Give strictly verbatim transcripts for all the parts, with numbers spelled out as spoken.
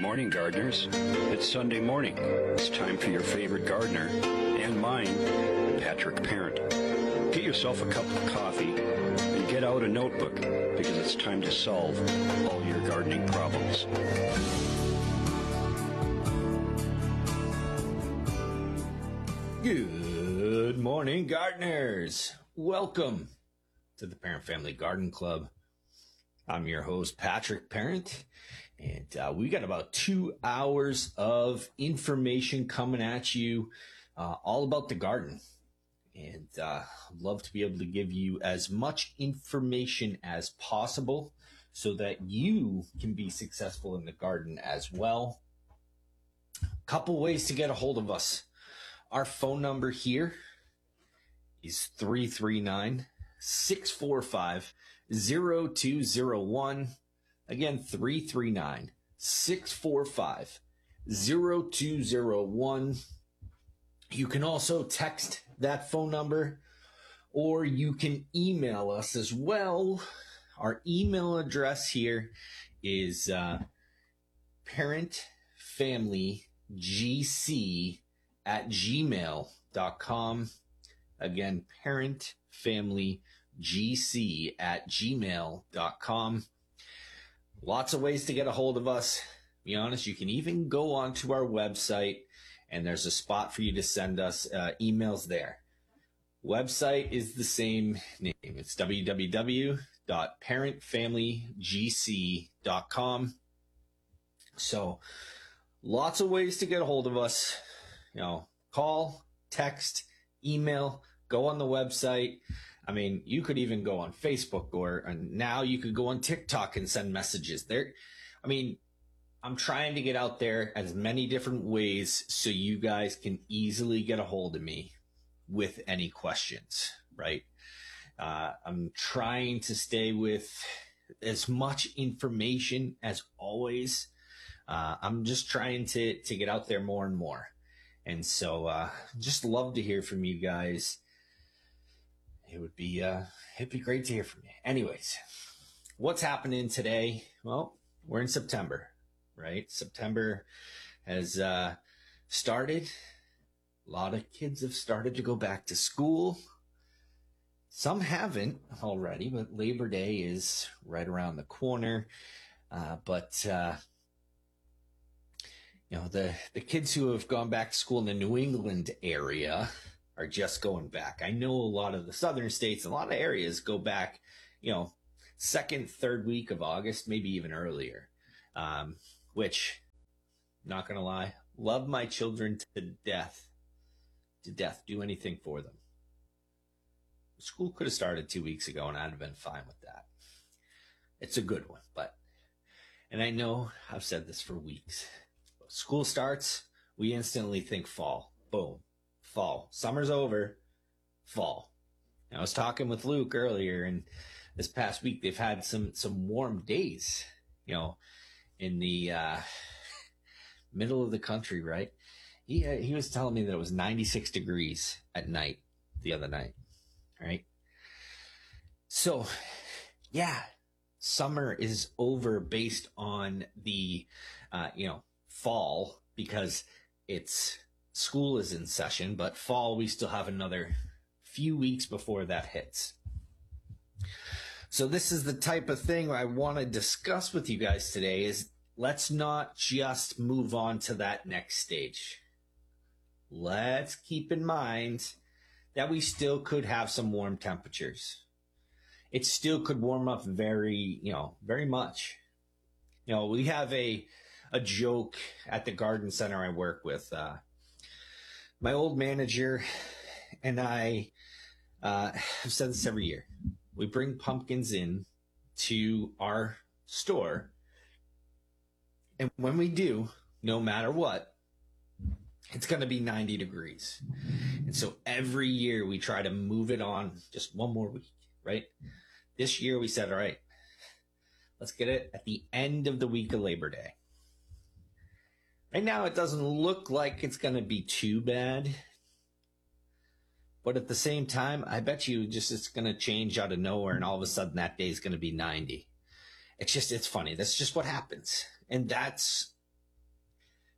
morning, gardeners. It's Sunday morning. It's time for your favorite gardener, and mine, Patrick Parent. Get yourself a cup of coffee and get out a notebook, because it's time to solve all your gardening problems. Good morning, gardeners. Welcome to the Parent Family Garden Club. I'm your host, Patrick Parent, and uh, we got about two hours of information coming at you uh, all about the garden. And uh, I'd love to be able to give you as much information as possible so that you can be successful in the garden as well. A couple ways to get a hold of us. Our phone number here is three three nine, six four five, zero two zero one. Again, three three nine, six four five, zero two zero one. You can also text that phone number, or you can email us as well. Our email address here is uh, parentfamilygc at gmail dot com. Again, parentfamilygc at gmail dot com. Lots of ways to get a hold of us. Be honest, you can even go onto our website, and there's a spot for you to send us uh, emails there. Website is the same name. It's w w w dot parentfamilygc dot com. So lots of ways to get a hold of us. You know, call, text, email, go on the website. I mean, you could even go on Facebook, or and now you could go on TikTok and send messages there. I mean, I'm trying to get out there as many different ways so you guys can easily get a hold of me with any questions, right? Uh, I'm trying to stay with as much information as always. Uh, I'm just trying to, to get out there more and more. And so, uh, just love to hear from you guys. It would be, uh, it'd be great to hear from you. Anyways, what's happening today? Well, we're in September, right? September has, uh, started. A lot of kids have started to go back to school. Some haven't already, but Labor Day is right around the corner. Uh, but, uh, You know, the, the kids who have gone back to school in the New England area are just going back. I know a lot of the southern states, a lot of areas go back, you know, second, third week of August, maybe even earlier. Um, which, not going to lie, love my children to death, to death, do anything for them. School could have started two weeks ago and I'd have been fine with that. It's a good one, but, and I know I've said this for weeks. School starts, we instantly think fall. Boom. Fall. Summer's over. Fall. And I was talking with Luke earlier, and this past week they've had some, some warm days, you know, in the uh, middle of the country, right? He, uh, he was telling me that it was ninety-six degrees at night the other night, right? So, yeah, summer is over based on the, uh, you know, fall, because it's school is in session, but fall, we still have another few weeks before that hits. So this is the type of thing I want to discuss with you guys today is let's not just move on to that next stage. Let's keep in mind that we still could have some warm temperatures. It still could warm up very, you know, very much. You know, we have a a joke at the garden center I work with. Uh, my old manager and I uh, have said this every year. We bring pumpkins in to our store, and when we do, no matter what, it's going to be ninety degrees. And so every year we try to move it on just one more week, right? This year we said, all right, let's get it at the end of the week of Labor Day. Right now, it doesn't look like it's going to be too bad. But at the same time, I bet you just it's going to change out of nowhere, and all of a sudden that day is going to be ninety. It's just, it's funny. That's just what happens. And that's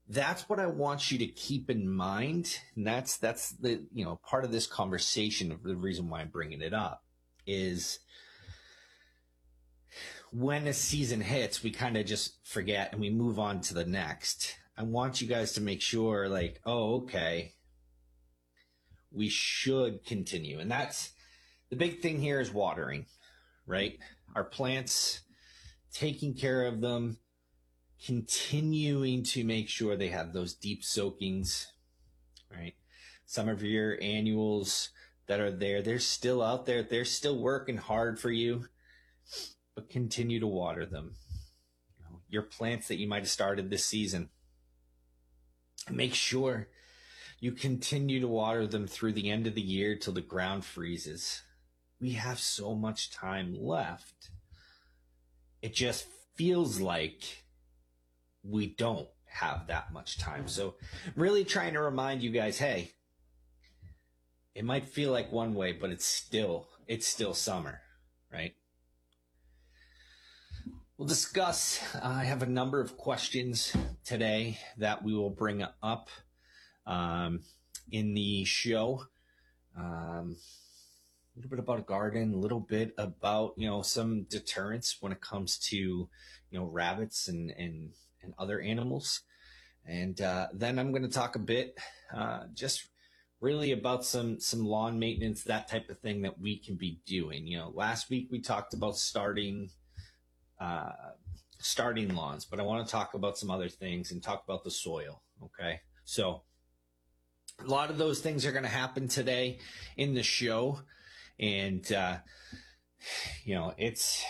that's what I want you to keep in mind. And that's, that's the, you know, part of this conversation of the reason why I'm bringing it up is when a season hits, we kind of just forget and we move on to the next. I want you guys to make sure like, oh, okay, we should continue. And that's the big thing here is watering, right? Our plants, taking care of them, continuing to make sure they have those deep soakings, right? Some of your annuals that are there, they're still out there. They're still working hard for you, but continue to water them. You know, your plants that you might have started this season, make sure you continue to water them through the end of the year till the ground freezes. We have so much time left. It just feels like we don't have that much time. So really trying to remind you guys, hey, it might feel like one way, but it's still, it's still summer, right? We'll discuss, uh, I have a number of questions today that we will bring up um, in the show. Um, a little bit about a garden, a little bit about, you know, some deterrence when it comes to, you know, rabbits and, and, and other animals. And uh, then I'm going to talk a bit uh, just really about some, some lawn maintenance, that type of thing that we can be doing. You know, last week we talked about starting uh, starting lawns, but I want to talk about some other things and talk about the soil. Okay. So a lot of those things are going to happen today in the show. And, uh, you know, it's,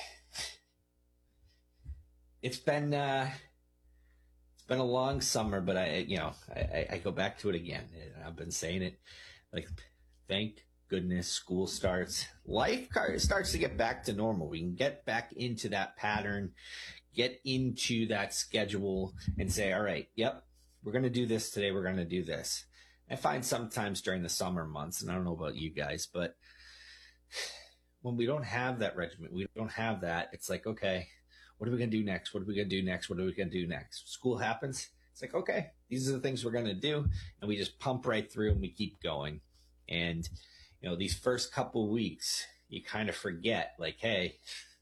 it's been, uh, it's been a long summer, but I, you know, I, I go back to it again. I've been saying it, like, thank goodness school starts. Life starts to get back to normal. We can get back into that pattern, get into that schedule and say, all right, yep, we're going to do this today. We're going to do this. I find sometimes during the summer months, and I don't know about you guys, but when we don't have that regimen, we don't have that, it's like, okay, what are we going to do next? What are we going to do next? What are we going to do next? School happens. It's like, okay, these are the things we're going to do. And we just pump right through and we keep going. And, you know, these first couple weeks, you kind of forget, like, hey,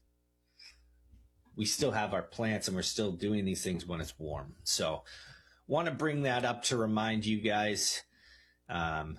we still have our plants and we're still doing these things when it's warm. So want to bring that up to remind you guys, um,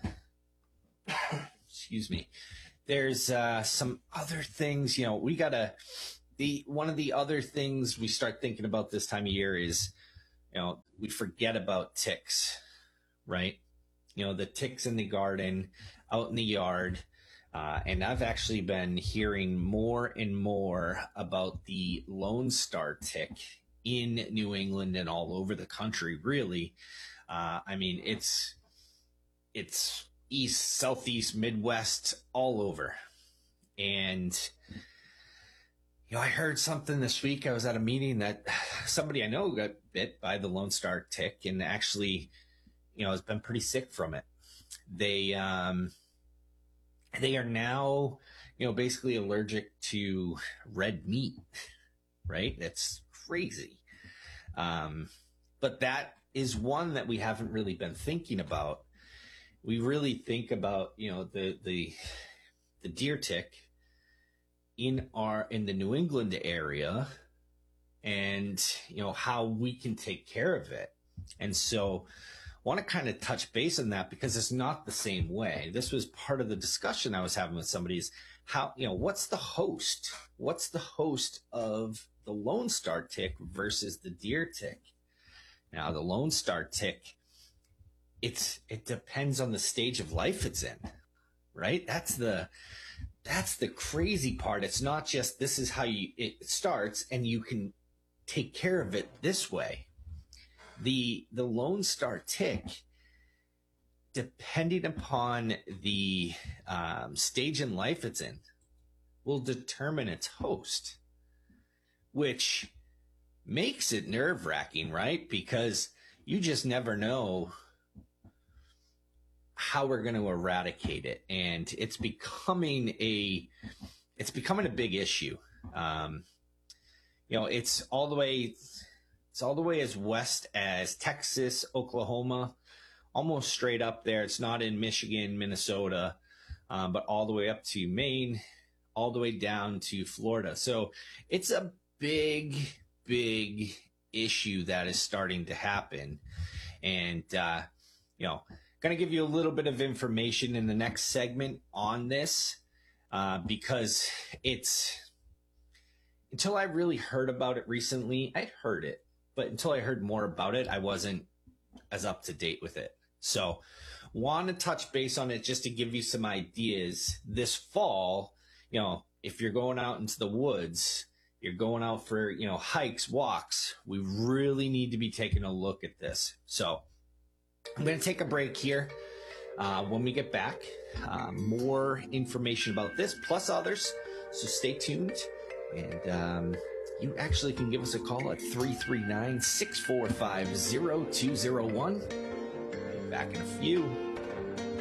excuse me, there's uh, some other things, you know, we got to, the one of the other things we start thinking about this time of year is, you know, we forget about ticks, right? You know, the ticks in the garden, out in the yard. Uh, and I've actually been hearing more and more about the Lone Star tick in New England and all over the country, really. Uh, I mean, it's, it's east, southeast, Midwest, all over. And, you know, I heard something this week. I was at a meeting that somebody I know got bit by the Lone Star tick and actually, you know, has been pretty sick from it. They, um, they are now, you know, basically allergic to red meat, right? That's crazy. Um, but that is one that we haven't really been thinking about. We really think about, you know, the, the, the deer tick in our, in the New England area and, you know, how we can take care of it. And so I want to kind of touch base on that because it's not the same way. This was part of the discussion I was having with somebody is how, you know, what's the host? What's the host of the Lone Star tick versus the deer tick? Now, the Lone Star tick, it's, it depends on the stage of life it's in, right? That's the, that's the crazy part. It's not just this is how you, it starts and you can take care of it this way. The, the Lone Star tick, depending upon the um, stage in life it's in, will determine its host, which makes it nerve-wracking, right? Because you just never know how we're going to eradicate it. And it's becoming a, it's becoming a big issue. Um, you know, it's all the way It's all the way as west as Texas, Oklahoma, almost straight up there. It's not in Michigan, Minnesota, um, but all the way up to Maine, all the way down to Florida. So it's a big, big issue that is starting to happen. And, uh, you know, going to give you a little bit of information in the next segment on this uh, because it's, until I really heard about it recently, I'd heard it, but until I heard more about it, I wasn't as up to date with it. So want to touch base on it just to give you some ideas this fall. You know, if you're going out into the woods, you're going out for, you know, hikes, walks, we really need to be taking a look at this. So I'm going to take a break here. Uh, when we get back, uh, more information about this plus others. So stay tuned. And um, you actually can give us a call at three three nine, six four five, zero two zero one. Back in a few.